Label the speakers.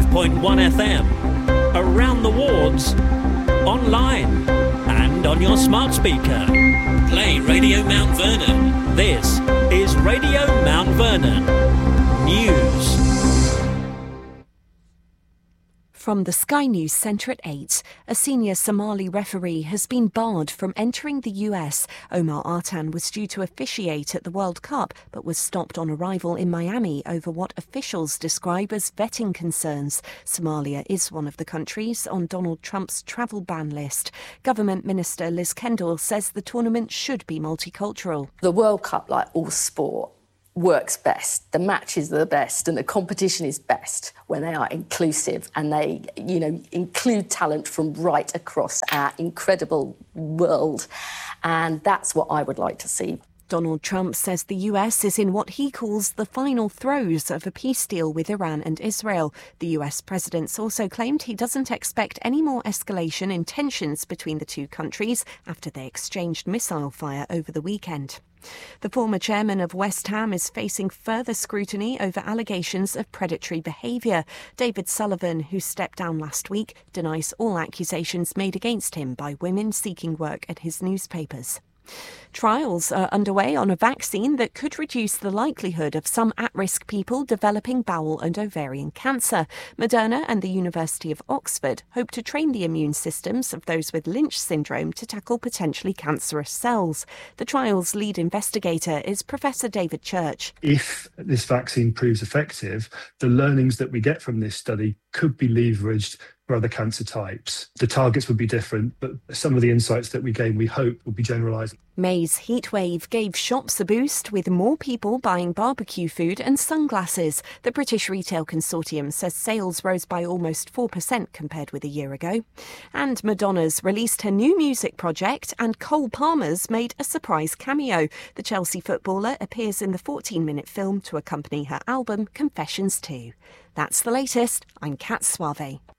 Speaker 1: 101.1 FM, around the wards, online and on your smart speaker. Play Radio Mount Vernon. This is Radio Mount Vernon News.
Speaker 2: From the Sky News Centre at 8, a senior Somali referee has been barred from entering the US. Omar Artan was due to officiate at the World Cup, but was stopped on arrival in Miami over what officials describe as vetting concerns. Somalia is one of the countries on Donald Trump's travel ban list. Government Minister Liz Kendall says the tournament should be multicultural.
Speaker 3: The World Cup, like all sport, works best. The matches are the best and the competition is best when they are inclusive and they, include talent from right across our incredible world. And that's what I would like to see.
Speaker 2: Donald Trump says the US is in what he calls the final throes of a peace deal with Iran and Israel. The US president's also claimed he doesn't expect any more escalation in tensions between the two countries after they exchanged missile fire over the weekend. The former chairman of West Ham is facing further scrutiny over allegations of predatory behaviour. David Sullivan, who stepped down last week, denies all accusations made against him by women seeking work at his newspapers. Trials are underway on a vaccine that could reduce the likelihood of some at-risk people developing bowel and ovarian cancer. Moderna and the University of Oxford hope to train the immune systems of those with Lynch syndrome to tackle potentially cancerous cells. The trial's lead investigator is Professor David Church.
Speaker 4: If this vaccine proves effective, the learnings that we get from this study could be leveraged for other cancer types. The targets would be different, but some of the insights that we gain, we hope, will be generalised.
Speaker 2: May's heatwave gave shops a boost, with more people buying barbecue food and sunglasses. The British Retail Consortium says sales rose by almost 4% compared with a year ago. And Madonna's released her new music project, and Cole Palmer's made a surprise cameo. The Chelsea footballer appears in the 14-minute film to accompany her album Confessions 2. That's the latest. I'm Kat Suave.